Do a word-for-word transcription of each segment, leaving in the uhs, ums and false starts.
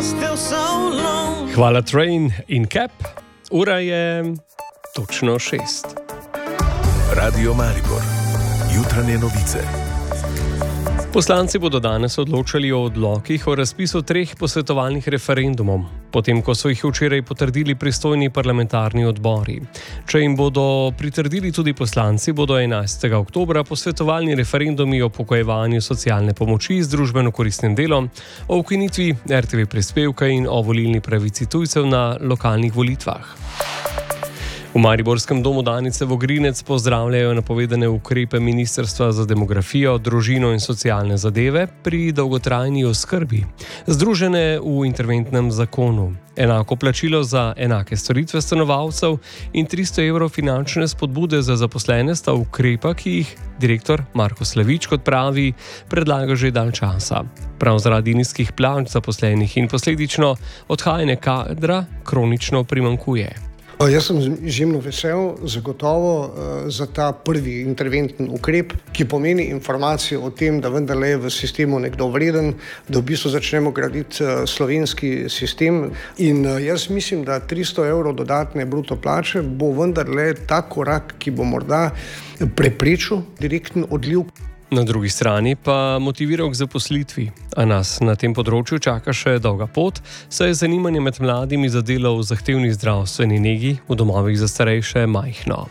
Hvala Train in Cap. Ura je točno šest. Radio Maribor. Jutranje novice. Poslanci bodo danes odločali o odlokih o razpisu treh posvetovalnih referendumov, potem ko so jih včeraj potrdili pristojni parlamentarni odbori. Če jim bodo pritrdili tudi poslanci, bodo enajstega oktobra posvetovalni referendumi o upokojevanju socialne pomoči z družbeno-koristnim delom, o ukinitvi er te ve prispevka in o volilni pravici tujcev na lokalnih volitvah. V mariborskem domu Danice Vogrinec pozdravljajo napovedane ukrepe Ministrstva za demografijo, družino in socialne zadeve pri dolgotrajni oskrbi, združene v interventnem zakonu. Enako plačilo za enake storitve stanovalcev in tristo evrov finančne spodbude za zaposlene sta ukrepa, ki jih direktor Marko Slavič, kot pravi, predlaga že dalj časa. Prav zaradi nizkih plač zaposlenih in posledično odhajanje kadra kronično primanjkuje. Jaz sem izjemno vesel, zagotovo za ta prvi interventni ukrep, ki pomeni informacijo o tem, da vendarle je v sistemu nekdo vreden, da v bistvu začnemo graditi slovenski sistem. In jaz mislim, da tristo evrov dodatne bruto plače bo vendarle ta korak, ki bo morda preprečil direktni odliv. Na drugi strani pa motiviral k zaposlitvi, a nas na tem področju čaka še dolga pot, saj je zanimanje med mladimi za delo v zahtevni zdravstveni negi v domovih za starejše majhno.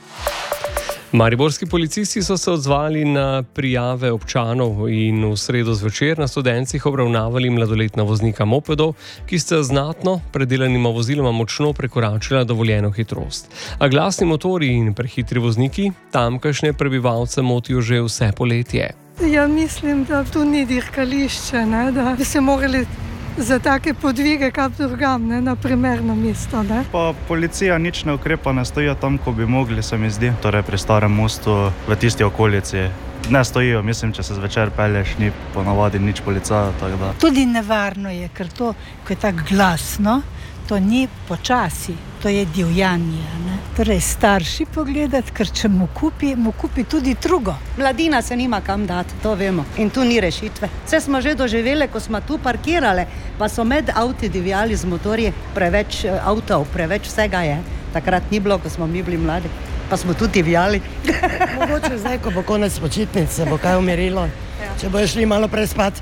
Mariborski policisti so se odzvali na prijave občanov in v sredo zvečer na Studencih obravnavali mladoletna voznika mopedov, ki sta znatno predelanima voziloma močno prekoračila dovoljeno hitrost. A glasni motorji in prehitri vozniki tamkajšnje prebivalce motijo že vse poletje. Ja, mislim, da tu ni dirkališče, ne? Da bi se morali za take podvige kap drugam, ne, na primerno mesto, ne. Pa policija nič ne ukrepa, ne stojijo tam, ko bi mogli, se mi zdi. Torej pri Starem mostu, v tisti okolici. Ne stojijo, mislim, če se zvečer pelješ, ni ponavadi nič policaja, tako da. Tudi nevarno je, ker to, ko je tako glasno, to ni počasi, to je divjanje, ne. Torej starši pogledati, ker če mu kupi, mu kupi tudi drugo. Mladina se nima kam dati, to vemo. In tu ni rešitve. Vse smo že doživeli, ko smo tu parkirali, pa so med avti divjali z motorji, preveč avtov, preveč vsega je. Takrat ni bilo, ko smo mi bili mladi, pa smo tudi divjali. Mogoče zdaj, ko bo konec počitnic, se bo kaj umirilo, ja. Če bojo šli malo prespat.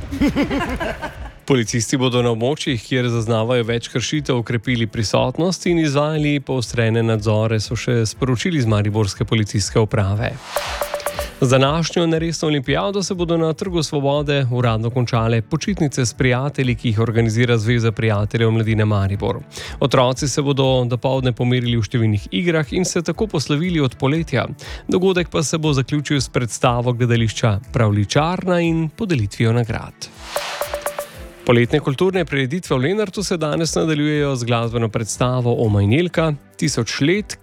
Policisti bodo na območjih, kjer zaznavajo več kršitev, ukrepili prisotnost in izvajali poostrene nadzore, so še sporočili z mariborske policijske uprave. Z današnjo neresno olimpijado se bodo na Trgu Svobode uradno končale počitnice s prijatelji, ki jih organizira Zveza prijateljev mladine Maribor. Otroci se bodo dopoldne pomerili v številnih igrah in se tako poslovili od poletja. Dogodek pa se bo zaključil s predstavo gledališča Pravljičarna in podelitvijo nagrad. Poletne kulturne prireditve v Lenartu se danes nadaljujejo z glasbeno predstavo Oma in Jelka, tisoč let,